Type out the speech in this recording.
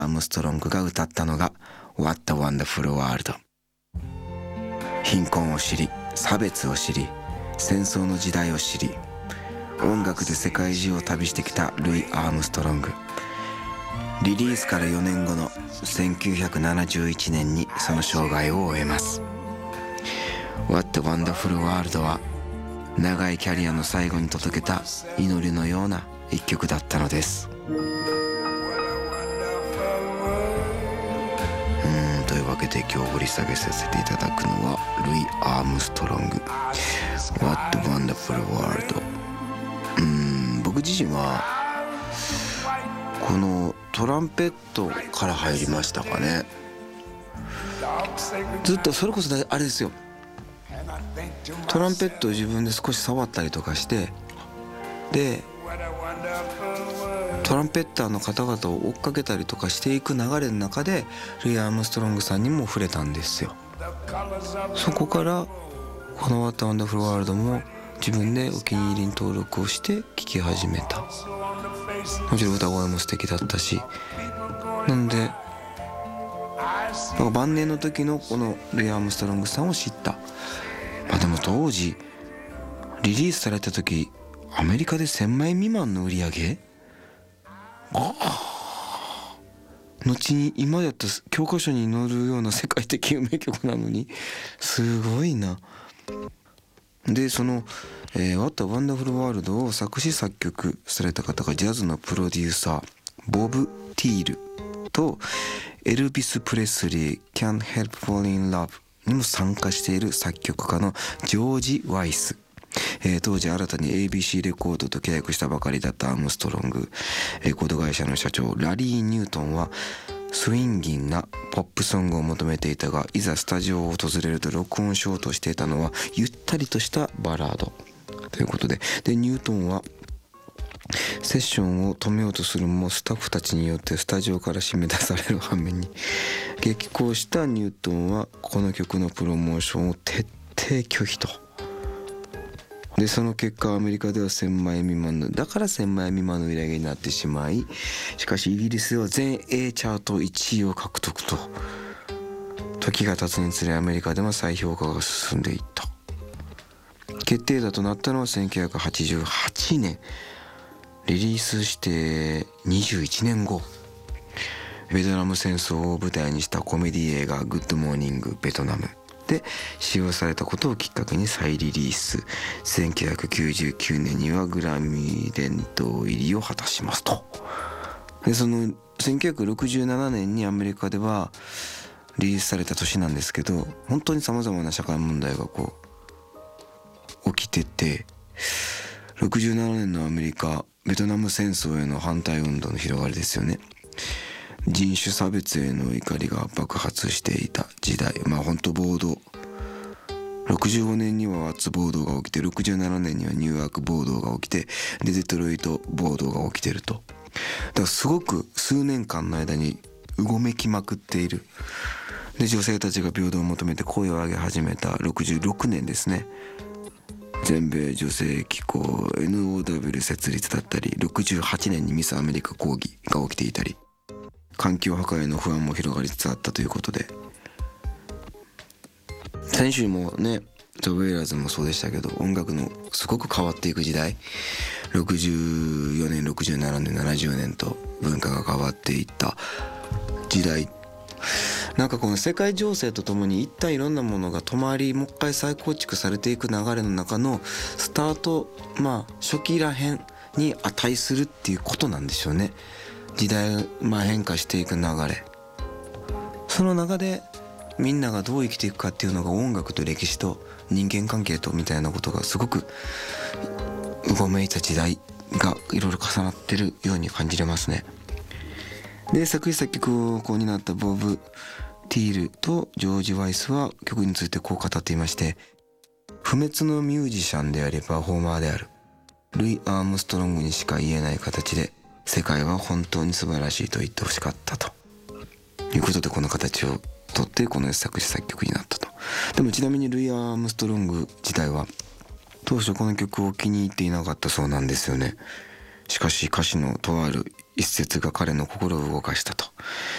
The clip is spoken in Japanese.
アームストロングが歌ったのが What a Wonderful World。 貧困を知り、差別を知り、戦争の時代を知り、音楽で世界中を旅してきたルイ・アームストロング。リリースから4年後の1971年にその生涯を終えます。 What a Wonderful World は長いキャリアの最後に届けた祈りのような一曲だったのです。というわけで今日掘り下げさせていただくのはルイ・アームストロング What a Wonderful World。 僕自身はこのトランペットから入りましたかね。ずっとそれこそあれですよ、トランペットを自分で少し触ったりとかして、でトランペッターの方々を追っかけたりとかしていく流れの中でルイ・アームストロングさんにも触れたんですよ。そこからこの What a Wonderful World も自分でお気に入りに登録をして聴き始めた。もちろん歌声も素敵だったし、なんで晩年の時のこのルイ・アームストロングさんを知った。でも当時リリースされた時アメリカで1000枚未満の売り上げ、後に今やった教科書に載るような世界的有名曲なのにすごいな。でその、What a Wonderful World を作詞作曲された方がジャズのプロデューサーボブ・ティールとエルビス・プレスリー Can't Help Falling in Love にも参加している作曲家のジョージ・ワイス。当時新たに ABC レコードと契約したばかりだったアームストロング、レコード会社の社長ラリー・ニュートンはスインギンなポップソングを求めていたが、いざスタジオを訪れると録音しようとしていたのはゆったりとしたバラードということで、ニュートンはセッションを止めようとするもスタッフたちによってスタジオから締め出される反面に激高したニュートンはこの曲のプロモーションを徹底拒否と。でその結果アメリカでは1000枚未満の売り上げになってしまい、しかしイギリスでは全英チャート1位を獲得と、時が経つにつれアメリカでも再評価が進んでいった。決定打となったのは1988年、リリースして21年後、ベトナム戦争を舞台にしたコメディ映画グッドモーニングベトナムで使用されたことをきっかけに再リリース。1999年にはグラミー殿堂入りを果たしますと。でその1967年にアメリカではリリースされた年なんですけど、本当にさまざまな社会問題が起きてて、67年のアメリカ、ベトナム戦争への反対運動の広がりですよね。人種差別への怒りが爆発していた時代、本当暴動、65年にはワッツ暴動が起きて、67年にはニューヨーク暴動が起きて、でデトロイト暴動が起きてると。だからすごく数年間の間にうごめきまくっている。で女性たちが平等を求めて声を上げ始めた66年ですね。全米女性機構 NOW 設立だったり、68年にミスアメリカ抗議が起きていたり、環境破壊の不安も広がりつつあったということで、先週もねザ・ウェイラーズもそうでしたけど、音楽のすごく変わっていく時代、64年67年70年と文化が変わっていった時代、なんかこの世界情勢とともに一旦いろんなものが止まり、もう一回再構築されていく流れの中のスタート、初期らへんに値するっていうことなんでしょうね。時代変化していく流れ、その中でみんながどう生きていくかっていうのが音楽と歴史と人間関係とみたいなことがすごくうごめいた時代がいろいろ重なってるように感じれますね。で作詞作曲を担ったボブ・ティールとジョージ・ワイスは曲についてこう語っていまして、不滅のミュージシャンでありパフォーマーであるルイ・アームストロングにしか言えない形で世界は本当に素晴らしいと言ってほしかったということで、この形をとってこの作詞作曲になったと。でもちなみにルイ・アームストロング自体は当初この曲を気に入っていなかったそうなんですよね。 しかし歌詞のとある一節が彼の心を動かしたと。